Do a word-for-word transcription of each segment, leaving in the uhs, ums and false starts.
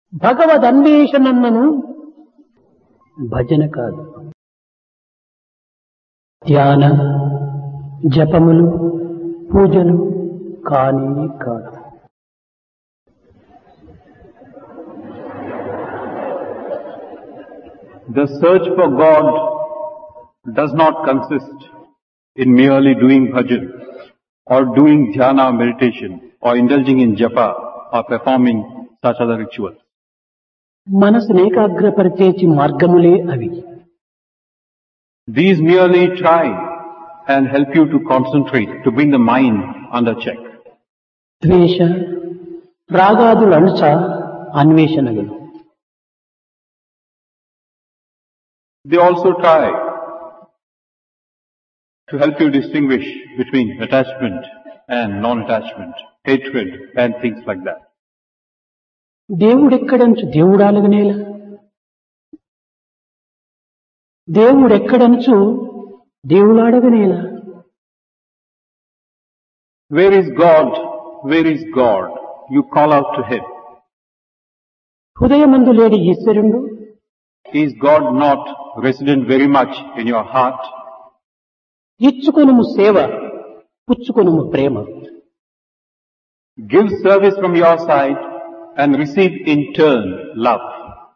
భగవద్ అన్వేషణను భజన కాదు, ధ్యాన జపములు పూజలు కానే కాదు. The search for God does not consist in merely doing bhajan or doing dhyana meditation or indulging in japa or performing such other rituals. మనసును ఏకాగ్రపరిచేచి మార్గములే అవి. These merely try and help you to concentrate, to bring the mind under check. ద్వేష రాగాదుల అంశ అన్వేషణలు. They also try to help you distinguish between attachment and non-attachment, hatred and things like that. దేవుడెక్కడంచు దేవుడాలగనేలా, దేవుడెక్కడంచు దేవుడాడగనేలా. Where is God? Where is God? You call out to Him. హృదయమందు లేడి ఈశ్వరుడు, Is God not resident very much in your heart? ఇచ్చుకొనుము సేవ పుచ్చుకొనుము ప్రేమ. Give service from your side and receive in turn love.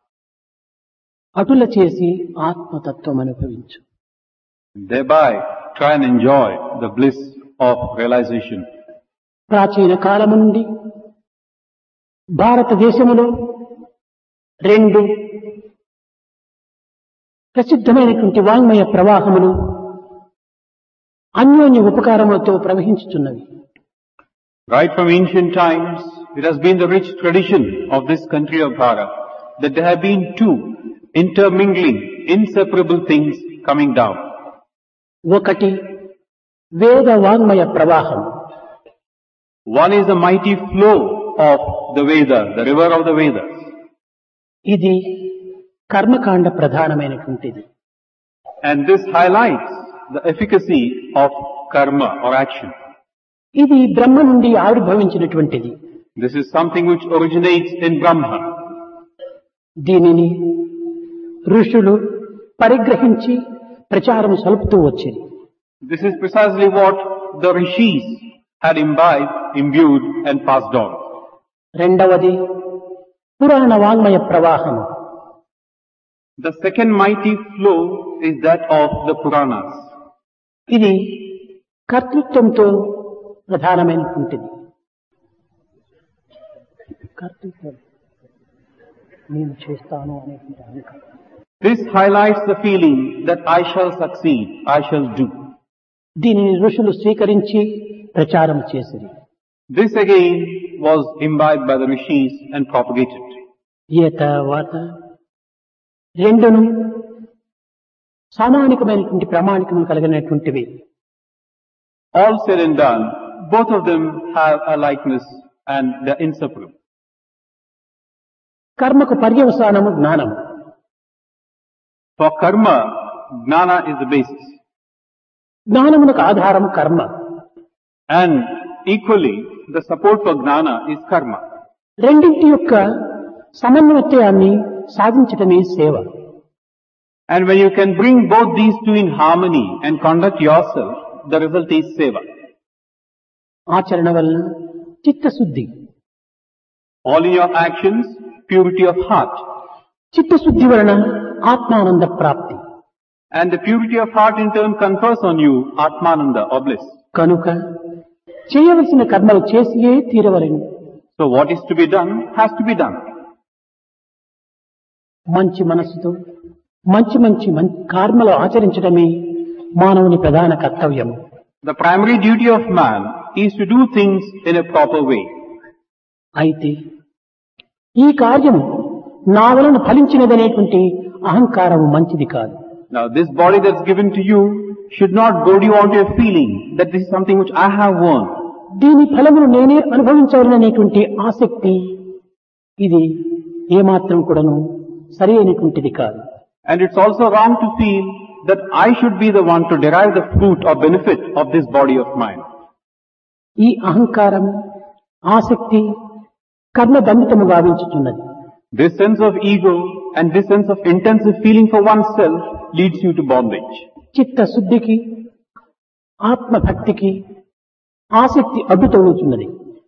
అటుల చేసి ఆత్మతత్వం అనుభవించు. Thereby try and enjoy the bliss of realization. ప్రాచీన కాలము నుండి భారతదేశములో రెండు ప్రసిద్ధమైనటువంటి వాంగ్మయ ప్రవాహములు అన్యోన్య ఉపకారములతో ప్రవహించుచున్నవి. Right from ancient times, it has been the rich tradition of this country of Bharat that there have been two intermingling, inseparable things coming down. ఒకటి వేద వాంగ్మయ ప్రవాహం. One is the mighty flow of the Veda, the river of the Vedas. ఇది కర్మకాండ ప్రధానమైనటువంటిది. And this highlights the efficacy of karma or action. ఇది బ్రహ్మ నుండి ఆవిర్భవించినటువంటిది. This is something which originates in Brahma. దీనిని ఋషులు పరిగ్రహించి ప్రచారం సలుపుతూ వచ్చింది. This is precisely what the rishis had imbibed, imbued and passed on. రెండవది పురాణ వాంగ్మయ ప్రవాహం. The second mighty flow is that of the Puranas. ఇది కర్తృత్వంతో ప్రధానమైనటువంటిది. కర్తృత్వం నేను చేస్తాను అనేటువంటి అహంకారం. This highlights the feeling that I shall succeed, I shall do. దీనిని ఋషులు స్వీకరించి ప్రచారం చేసిరి. This again was imbibed by the rishis and propagated. ఏ తర్వాత రెండును సామానికమైనటువంటి ప్రామాణికము కలిగినటువంటివి. All said and done, both of them have a likeness and they are inseparable. కర్మకు పర్యవసానము జ్ఞానము. For karma, gnana is the basis. జ్ఞానమునకు ఆధారం కర్మ. And equally, the support for gnana is karma. రెండింటి యొక్క సమన్వయాన్ని సాధించటమే సేవ. And when you can bring both these two in harmony and conduct yourself, the result is seva. ఆచరణ వలన చిత్తశుద్ధి. All in your actions, purity of heart. చిత్తశుద్ధి వలన ఆత్మానంద ప్రాప్తి. And the purity of heart in turn confers on you atmananda or bliss. కనుక చేయవలసిన కర్మలు చేసియే తీరవలెను. So what is to be done has to be done. మంచి మనస్సుతో మంచి మంచి కర్మలు ఆచరించడమే మానవుని ప్రధాన కర్తవ్యము. The primary duty of man is to do things in a proper way. అయితే ఈ కార్యము నా వలన ఫలించినదనేటువంటి అహంకారము మంచిది కాదు. Now this body that's given to you should not goad you onto a feeling that this is something which I have won. దీని ఫలమును నేనే అనుభవించాలనేటువంటి ఆసక్తి ఇది ఏమాత్రం కూడాను సరి అయినటువంటిది కాదు. And it's also wrong to feel that I should be the one to derive the fruit or benefit of this body of mine. ఈ అహంకారం ఆసక్తి కర్మ బంధితము గావించుతున్నది. This sense of ego and this sense of intensive feeling for oneself leads you to bondage. చిత్త శుద్ధికి ఆత్మభక్తికి ఆసక్తి అడ్డు తగులుతున్నది.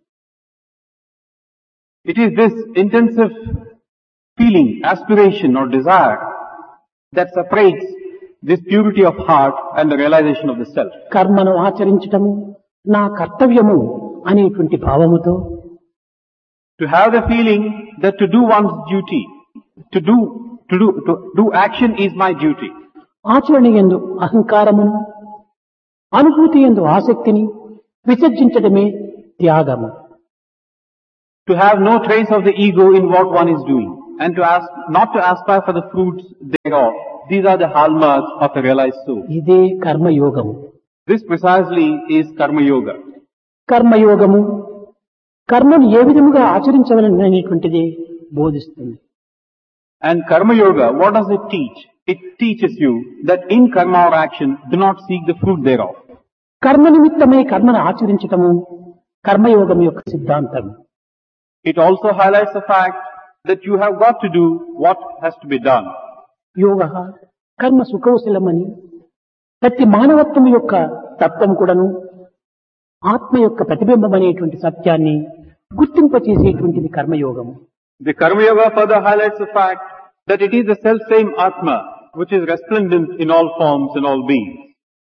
It is this intensive feeling, aspiration or desire that separates this purity of heart and the realization of the self. కర్మను ఆచరించటము నా కర్తవ్యము అనేటువంటి భావముతో To have the feeling that to do one's duty, to do, to do, to do action is my duty. ఆచరణ యందు అహంకారమును అనుభూతి యందు ఆసక్తిని విసర్జించడమే త్యాగము. To have no trace of the ego in what one is doing and to ask, not to aspire for the fruits thereof. These are the hallmarks of a realized soul. ఇదే కర్మయోగము. This precisely is karma yoga. కర్మయోగము కర్మను ఏ విధముగా ఆచరించవలననేటువంటిది బోధిస్తుంది. And karma yoga, what does it teach? It teaches you that in karma or action, do not seek the fruit thereof. కర్మ నిమిత్తమై కర్మను ఆచరించటము కర్మయోగం యొక్క సిద్ధాంతం. It also highlights the fact that you have got to do what has to be done. యోగ కర్మ సుకౌశలమని ప్రతి మానవత్వం యొక్క తత్వం కూడాను ఆత్మ యొక్క ప్రతిబింబం అనేటువంటి సత్యాన్ని గుర్తింపచేసేటువంటిది కర్మయోగము. The karma yoga further highlights the fact that it is the self-same Atma which is resplendent in all forms and all beings.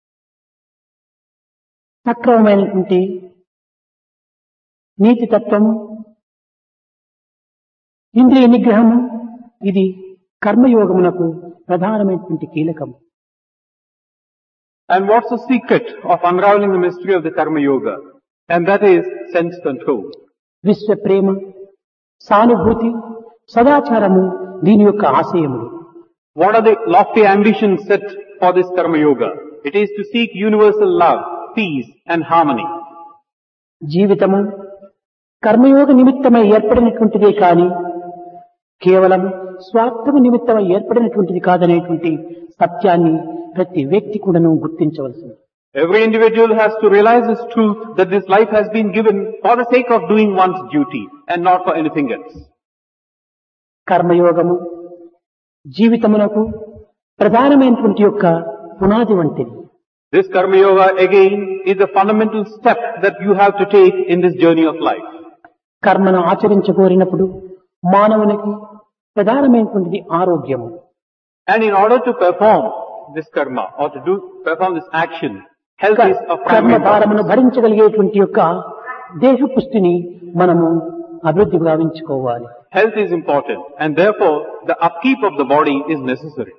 సక్రమమైనటువంటి నీతి తత్వము, ఇంద్రియ నిగ్రహము ఇది కర్మయోగమునకు ప్రధానమైనటువంటి కీలకము. And what's the secret of unraveling the mystery of the karma yoga? And that is sense control. విశ్వ ప్రేమ, సానుభూతి, సదాచారము దీని యొక్క ఆశయములు. What are the lofty ambitions set for this karma yoga? It is to seek universal love, peace and harmony. జీవితము కర్మయోగ నిమిత్తమై ఏర్పడినటువంటిదే కాని కేవలం స్వార్థము నిమిత్తమై ఏర్పడినటువంటిది కాదనేటువంటి సత్యాన్ని ప్రతి వ్యక్తి కూడాను గుర్తించవలసింది. Every individual has to realize this truth that this life has been given for the sake of doing one's duty and not for anything else. కర్మయోగము జీవితమునకు ప్రధానమైనటువంటి యొక్క పునాది వంటిది. This karma yoga again is the fundamental step that you have to take in this journey of life. కర్మను ఆచరించగోరినప్పుడు మానవునికి ప్రధానమైనటువంటిది ఆరోగ్యము. And in order to perform this karma or to do perform this action, health is a కర్మ primary భారమును importance. భరించగలిగేటువంటి యొక్క దేహ పుష్టిని మనము అభివృద్ధి గావించుకోవాలి. Health is important and therefore the upkeep of the body is necessary.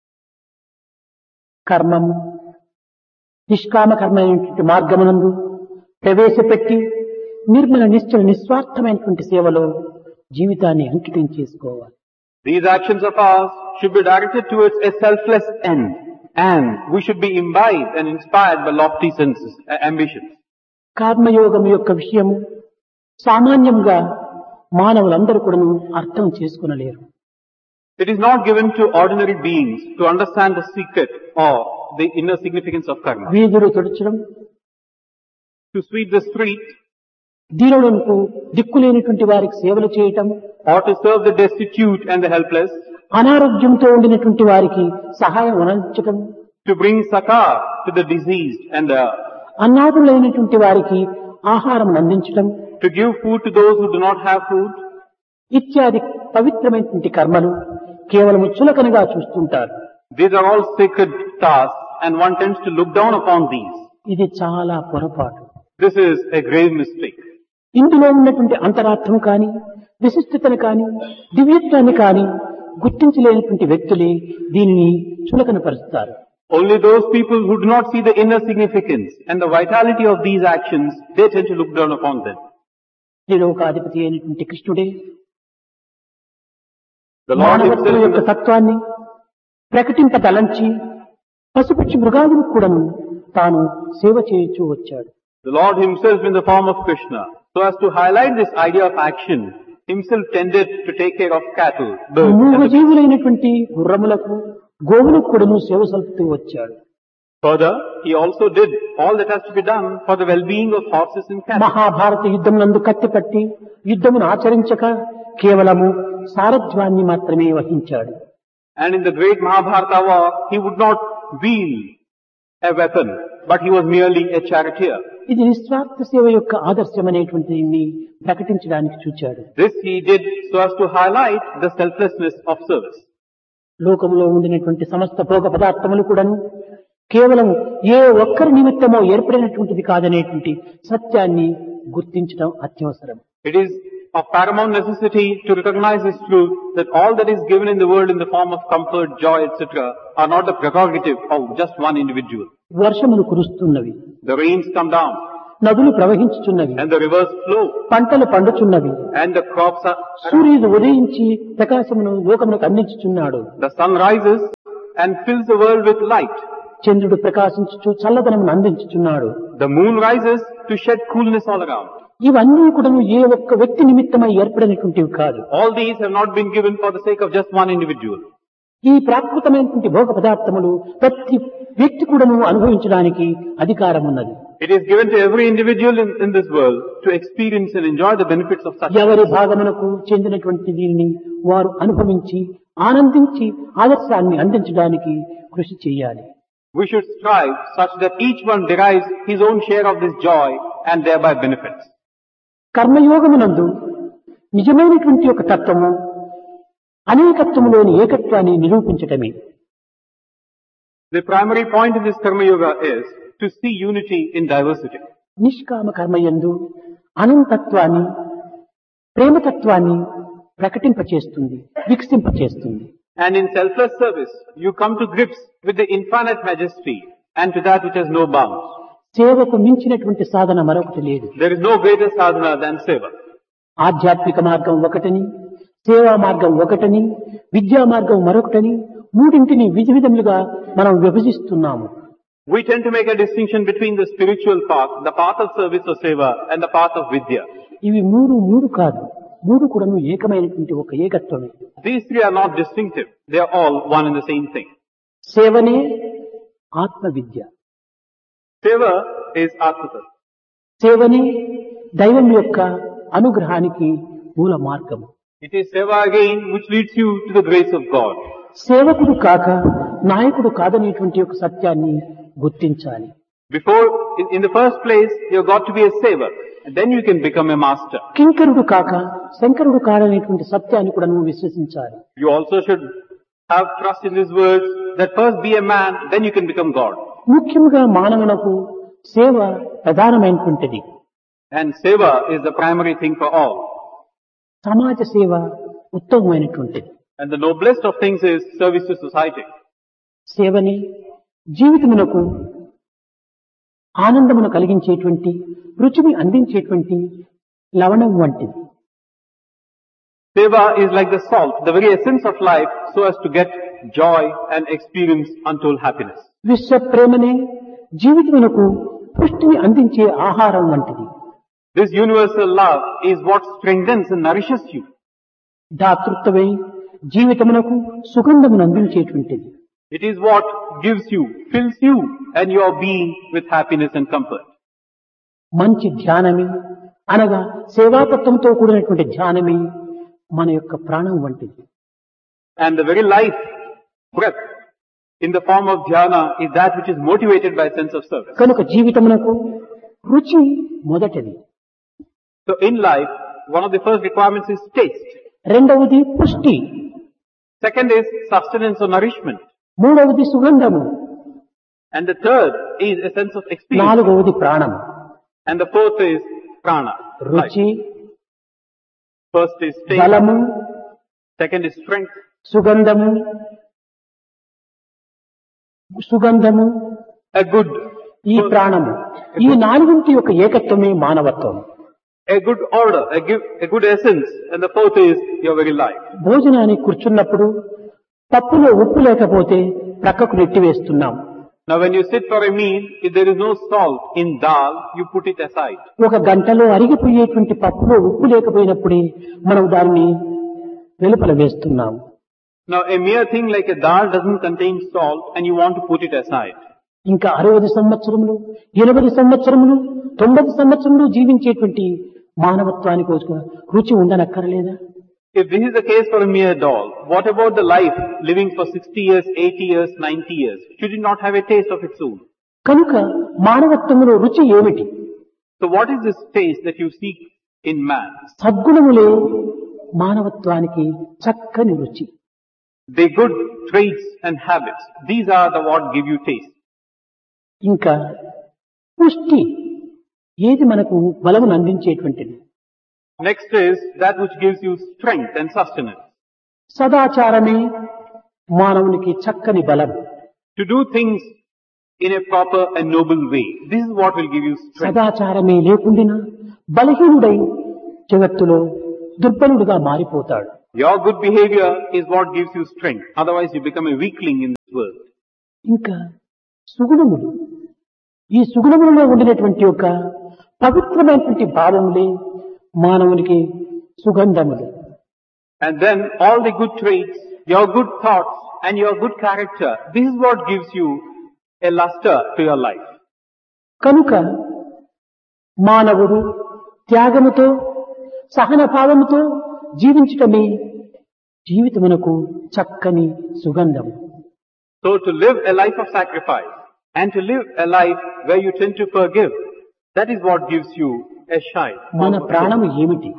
కర్మము నిష్కామ కర్మ అయినటువంటి మార్గమునందు ప్రవేశపెట్టి నిర్మల నిశ్చల నిస్వార్థమైనటువంటి సేవలో జీవితాన్ని అంకితం చేసుకోవాలి. These actions of ours should be directed towards a selfless end and we should be imbibed and inspired by lofty senses, uh, ambitions. కర్మయోగం యొక్క విషయము సామాన్యంగా మానవులందరూ కూడా అర్థం చేసుకునలేరు. It is not given to ordinary beings to understand the secret or the inner significance of karma. వీధులు తుడచడం, To sweep the street దీనులకు దిక్కులేనటువంటి వారికి సేవలు చేయటం, or to serve the destitute and the helpless, అనారోగ్యంతో ఉండినటువంటి వారికి సహాయం అందించటం, to bring succor to the diseased and the, అన్నాథులైనటువంటి వారికి ఆహారం అందించటం to give food to those who do not have food. ఇత్యాది పవిత్రమైనటువంటి కర్మలు కేవలం చులకనగా చూస్తుంటారు. These are all sacred tasks and one tends to look down upon these. ఇది చాలా పొరపాటు. This is a grave mistake. ఇందులో ఉన్నటువంటి అంతరార్థం కాని విశిష్టతను కాని దివ్యత్వాన్ని కాని గుర్తించలేనటువంటి వ్యక్తులే దీనిని చులకనపరుస్తారు. Only those people who do not see the inner significance and the vitality of these actions, they tend to look down upon them. త్రిలోకాధిపతి అయినటువంటి కృష్ణుడే The Lord మానవత్వం himself, యొక్క in the, తత్వాన్ని ప్రకటింపదలంచి పశుపక్షి మృగాదులకు కూడాను తాను సేవ చేయొచ్చు వచ్చాడు. the Lord himself in the form of Krishna, so as to highlight this idea of action, himself tended to take care of cattle, birds, and the beasts. మూగజీవులైనటువంటి గుర్రములకు గోవులకు కూడాను సేవ సల్పుతూ వచ్చాడు. Further, he also did all that has to be done for the well-being of horses and cattle. Mahabharata యుద్ధం నందు కత్తిపట్టి యుద్ధమును ఆచరించక కేవలము సారథ్యాన్ని మాత్రమే వహించాడు. And in the great Mahabharata war, he would not wield a weapon, but he was merely a charioteer. ఇది నిస్వార్థ సేవ యొక్క ఆదర్శం అనేటువంటిది ప్రకటించడానికి చూచాడు. This he did so as to highlight the selflessness of service. లోకంలో ఉండినటువంటి సమస్త భోగ పదార్థములు కూడాను కేవలం ఏ ఒక్కరి నిమిత్తమో ఏర్పడినటువంటిది కాదనేటువంటి సత్యాన్ని గుర్తించడం అత్యవసరం. It is of paramount necessity to recognize this truth that all that is given in the world in the form of comfort, joy, et cetera are not the prerogative of just one individual. వర్షములు కురుస్తున్నవి, The rains come down నదులు ప్రవహించుచున్నవి, and the rivers flow పంటలు పండుచున్నవి, and the crops are... సూర్యుడు ఉదయించి ప్రకాశమును లోకమునకు అందించుచున్నాడు. The sun rises and fills the world with light. చంద్రుడు ప్రకాశించుచు చల్లదనమును అందించుచున్నాడు. The moon rises to shed coolness all around. ఇవన్నీ కూడా ఏ ఒక్క వ్యక్తి నిమిత్తమై ఏర్పడినటువంటివి కాదు. All these have not been given for the sake of just one individual. ఈ ప్రాకృతమైనటువంటి భోగ పదార్థములు ప్రతి వ్యక్తి కూడాను అనుభవించడానికి అధికారం ఉన్నది. It is given to every individual in, in this world to experience and enjoy the benefits of such. ఎవరి భాగమునకు చెందినటువంటి దీనిని వారు అనుభవించి ఆనందించి ఆదర్శాన్ని అందించడానికి కృషి చేయాలి. We should strive such that each one derives his own share of this joy and thereby benefits. కర్మయోగమునందు నిజమైనటువంటి ఒక తత్వము అనేకత్వములోని ఏకత్వాన్ని నిరూపించటమే. The primary point in this Karma Yoga is to see unity in diversity. నిష్కామ కర్మయందు అనంతత్వాన్ని ప్రేమతత్వాన్ని ప్రకటింపచేస్తుంది, వికసింపచేస్తుంది. And in selfless service, you come to grips with the infinite majesty and to that which has no bounds. సేవకు మించినటువంటి సాధన మరొకటి లేదు. There is no greater sadhana than seva. ఆధ్యాత్మిక మార్గం ఒకటని, సేవా మార్గం ఒకటని, విద్యా మార్గం మరొకటని మూడింటిని విధ విధములుగా మనం విభజిస్తున్నాము. We tend to make a distinction between the spiritual path, the path of service or seva, and the path of vidya. ఇవి మూడు మూడు కాదు, మూడు కూడాను ఏకమైనటువంటి ఒక ఏకత్వమే. These three are not distinctive. They are all one and the same thing. సేవనే ఆత్మ విద్య, Seva is Atmata. సేవనే దైవం యొక్క అనుగ్రహానికి మూల మార్గం. It is seva again which leads you to the grace of God. సేవకుడు కాక నాయకుడు కాదనేటువంటి ఒక సత్యాన్ని గుర్తించాలి. Before, in, in the first place, you've got to be a saver. And then you can become a master. కింకరుడు కాక శంకరుడు కాదనేటువంటి సత్యాన్ని కూడా నువ్వు విశ్వసించాలి. You also should have trust in these words that first be a man, then you can become God. ముఖ్యంగా మానవులకు సేవ ప్రధానమైనటువంటిది. And seva is the primary thing for all. సమాజ సేవ ఉత్తమమైనటువంటిది. And the noblest of things is service to society. సేవని జీవితమునకు ఆనందమును కలిగించేటువంటి, రుచిని అందించేటువంటి లవణం వంటిది. Seva is like the salt, the very essence of life, so as to get joy and experience untold happiness. విశ్వ ప్రేమనే జీవితమునకు పుష్టిని అందించే ఆహారం వంటిది. This universal love is what strengthens and nourishes you. దాతృత్వమే జీవితమునకు సుగంధమును అందించేటువంటిది. It is what gives you, fills you and your being with happiness and comfort. మంచి ధ్యానమే అనగా సేవాతత్వంతో కూడినటువంటి ధ్యానమే మన యొక్క ప్రాణం వంటిది. And the very life, breath, in the form of dhyana is that which is motivated by a sense of service. కనుక జీవితమునకు రుచి మొదటిది. So in life, one of the first requirements is taste. రెండవది పుష్టి, Second is sustenance or nourishment. మూడవది సుగంధము, And the third is a sense of experience. నాలుగవది ప్రాణం. And the fourth is prana. Life. రుచి, First is taste. బలము, Second is strength. సుగంధము, సుగంధము, A good, ఈ ప్రాణము, ఈ నాలుగింటి యొక్క ఏకత్వమే మానవత్వం. a good order, a, give, a good essence. And the fourth is your very life. భోజనానికి కూర్చున్నప్పుడు పప్పులో ఉప్పు లేకపోతే ప్రక్కకు నెట్టివేస్తున్నాం. Now when you sit for a meal, if there is no salt in dal, you put it aside. ఒక గంటలో అరిగిపోయేటువంటి పప్పులో ఉప్పు లేకపోయినప్పుడే మనం దాన్ని వెలుపల వేస్తున్నాం. Now a mere thing like a dal doesn't contain salt and you want to put it aside. ఇంకా అరవై సంవత్సరములు, ఎనభై సంవత్సరములు, తొంభై సంవత్సరములు జీవించేటువంటి మానవత్వానికి రుచి ఉండనక్కర్లేదా? If this is the case for a mere doll, what about the life living for sixty years, eighty years, ninety years? Should it not have a taste of its own? కనుక మానవత్వములో రుచి ఏమిటి? So what is this taste that you seek in man? సద్గుణములే మానవత్వానికి చక్కని రుచి. The good traits and habits. These are the what give you taste. ఇంకా పుష్టి ఏది మనకు బలమును అందించేటువంటిది. Next is that which gives you strength and sustenance. సదాచారమే మానవునికి చక్కని బలం. To do things in a proper and noble way. This is what will give you strength. సదాచారమే లేకుండా బలహీనుడై జగత్తులో దుర్బలుడుగా మారిపోతాడు. Your good behavior is what gives you strength. Otherwise you become a weakling in this world. ఇంకా సుగుణములు, ఈ సుగుణములలో ఉండినటువంటి యొక్క పవిత్రమైనటువంటి భావములే మానవునికి సుగంధములు. And then all the good traits, your good thoughts and your good character, this is what gives you a luster to your life. కనుక మానవుడు త్యాగముతో సహన భావముతో జీవించటమే జీవితమునకు చక్కని సుగంధము. So to live a life of sacrifice and to live a life where you tend to forgive, that is what gives you a shine. మన ప్రాణము ఏమిటి?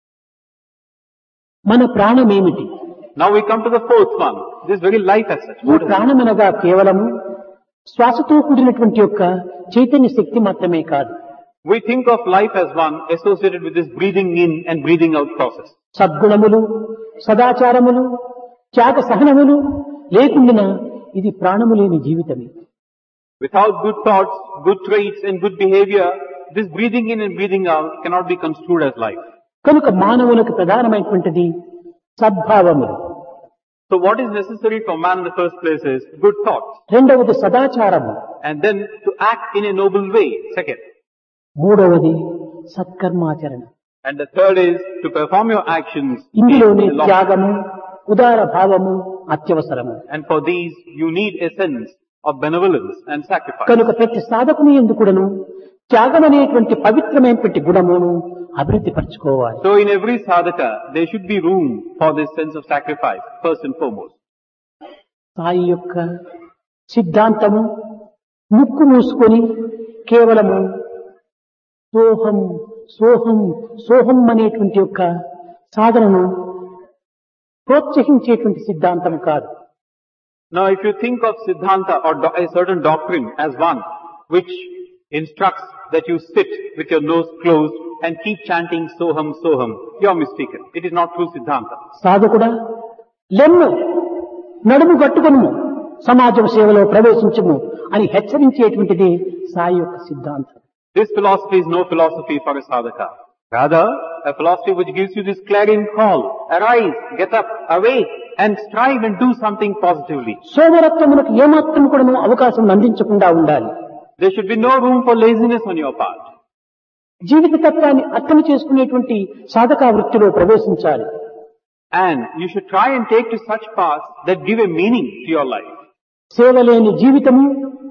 మన ప్రాణం ఏమిటి? Now we come to the fourth one. This very life as such. ఈ ప్రాణమనగా కేవలము శ్వాసతో కూడినటువంటి యొక్క చైతన్య శక్తి మాత్రమే కాదు. We think of life as one associated with this breathing in and breathing out process. సద్గుణములు, సదాచారములు, త్యాగ సహనములు లేకుండా ఇది ప్రాణము లేని జీవితమే. Without good thoughts, good traits and good behavior, this breathing in and breathing out cannot be construed as life. కనుక మానవులకు ప్రధానమైనటువంటిది సద్భావములు. So what is necessary for man in the first place is good thoughts. రెండవది సదాచారము. And then to act in a noble way, second. మూడవది సత్కర్మాచరణ. And the third is to perform your actions in ఇందులోనే the law. త్యాగము, ఉదార భావము అత్యవసరము. And for these you need a sense of benevolence and sacrifice. కనుక ప్రతి సాధకుని ఎందుకుడను త్యాగం అనేటువంటి పవిత్రమైనటువంటి గుణమును అభివృద్ధి పరచుకోవాలి. So in every sadhaka there should be room for this sense of sacrifice, first and foremost. Sai యొక్క సిద్ధాంతము ముక్కు మూసుకొని కేవలము సోహం సోహం సోహం అనేటువంటి యొక్క సాధనను ప్రోత్సహించేటువంటి సిద్ధాంతం కాదు. Now if you think of Siddhanta or do- a certain doctrine as one which instructs that you sit with your nose closed and keep chanting Soham Soham, you are mistaken. It is not true Siddhanta. సాధకుడా లెమ్ము నడుము గట్టుకొనుము సమాజం సేవలో ప్రవేశించుము అని హెచ్చరించేటువంటిది సాయి యొక్క సిద్ధాంతం. This philosophy is no philosophy for a sadhaka. Rather, a philosophy which gives you this clarion call, arise, get up, awake, and strive and do something positively. సోమరత్వములకు ఏమాత్రం కూడా అవకాశం అందించకుండా ఉండాలి. There should be no room for laziness on your part. జీవిత తత్వాన్ని అర్థం చేసుకునేటువంటి సాధకా వృత్తిలో ప్రవేశించాలి. And you should try and take to such paths that give a meaning to your life. సేవలేని జీవితము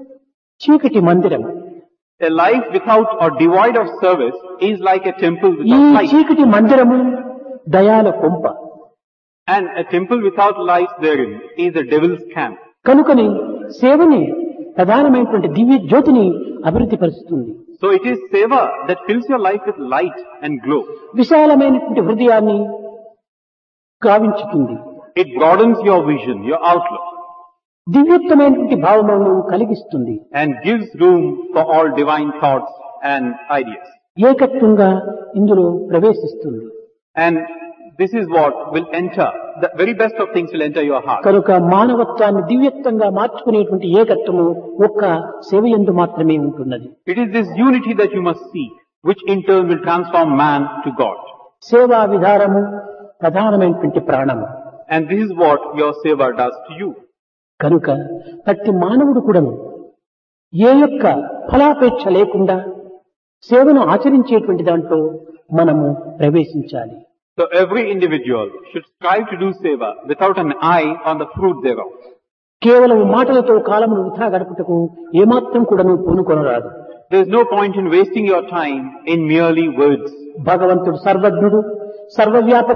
చీకటి మందిరము. A life without or devoid of service is like a temple ఈ without light. చీకటి మందిరము దయాల కొంప. And a temple without light therein is the devil's camp. కనుకని సేవని ప్రధానమైనటువంటి దివ్య జ్యోతిని అభివృద్ధి పరుస్తుంది. So it is seva that fills your life with light and glow. విశాలమైనటువంటి హృదయాన్ని గావించుతుంది. It broadens your vision, your outlook, దివ్యత్వమైనటువంటి భావములను కలిగిస్తుంది. and gives room for all divine thoughts and ideas. ఏకత్వంగా ఇందులో ప్రవేశిస్తుంది. And this is what will enter, the very best of things will enter your heart. కనుక మానవత్వాన్ని దివ్యత్వంగా మార్చుకునేటువంటి ఏకత్వము ఒక్క సేవయందు మాత్రమే ఉంటున్నది. It is this unity that you must seek, which in turn will transform man to God. సేవా విధానము ప్రధానమైనటువంటి ప్రాణము. And this is what your seva does to you. కనుక ప్రతి మానవుడు కూడాను ఏ యొక్క ఫలాపేక్ష లేకుండా సేవను ఆచరించేటువంటి దాంట్లో మనము ప్రవేశించాలి. So every individual should strive to do seva without an eye on the fruit thereof. కేవలం మాటలతో కాలమును వృథా గడుపుటకు ఏమాత్రం కూడాను పూనుకొనరాదు. There is no point in wasting your time in merely words. భగవంతుడు సర్వజ్ఞుడు, సర్వవ్యాపకుడు,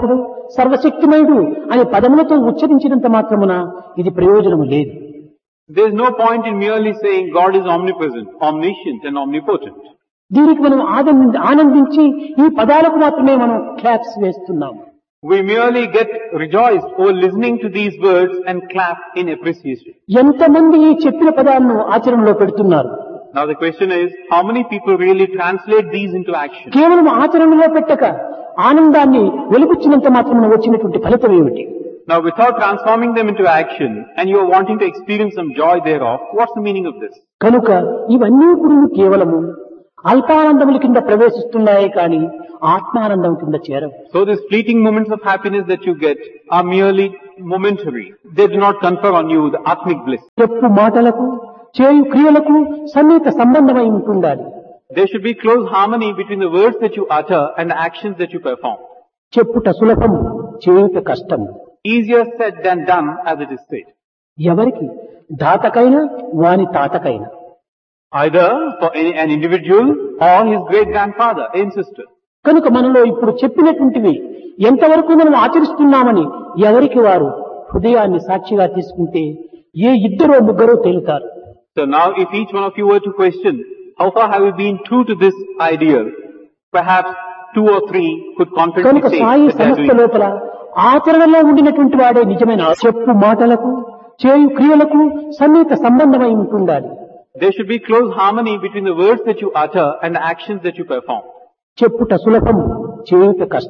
సర్వశక్తిమయుడు అనే పదములతో ఉచ్చరించినంత మాత్రమున ఇది ప్రయోజనము లేదు. There is no point in merely saying God is omnipresent, omniscient and omnipotent. దీనికి మనం ఆనంది ఆనందించి ఈ పదాలకు మాత్రమే మనం క్లాప్స్ వేస్తున్నాము. We merely get rejoiced over listening to these words and clap in appreciation. ఎంతమంది ఈ చెప్పిన పదాలను ఆచరణలో పెడుతున్నారు? Now the question is, how many people really translate these into action? కేవలం ఆచరణలో పెట్టక ఆనందాన్ని వెలుగుచ్చినంత మాత్రమున వచ్చినటువంటి ఫలితం ఏమిటి? Now without transforming them into action and you are wanting to experience some joy thereof, what's the meaning of this? కనుక ఇవన్నీ కూడా కేవలము అల్పానందముల కింద ప్రవేశిస్తున్నాయి కానీ ఆత్మానందం కింద చేరవు. So these fleeting moments of happiness that you get are merely momentary. They do not confer on you the atmic bliss. చెప్పు మాటలకు చేయు క్రియలకు సన్నిహిత సంబంధమై ఉంటుండాలి. There should be close harmony between the words that you utter and the actions that you perform. చెప్పుట సులభం, చేయుట కష్టం. Easier said than done, as it is said. ఎవరికి? దాతకైనా వాని తాతకైనా. Either for any, an individual or his great grandfather and sister. కనుక మనలో ఇప్పుడు చెప్పినటువంటివి ఎంతవరకు మనం ఆచరిస్తున్నామని ఎవరికి వారు హృదయాన్ని సాక్షిగా తీసుకుంటే ఏ ఇద్దరో ముగ్గురో తేలుతారు. So now if each one of you were to question, how far have you been true to this ideal? Perhaps two or three could confidently కనుక say Sai that they are సంస్థ doing. లోపల ఆచరణలో ఉండినటువంటి వాడే నిజమైన చెప్పు మాటలకు చేయు క్రియలకు సన్నిహిత సంబంధమై ఉంటుండాలి. There should be close harmony between the words that you utter and the actions that you perform. చెప్పుట సులభం, చేయుట కష్టం.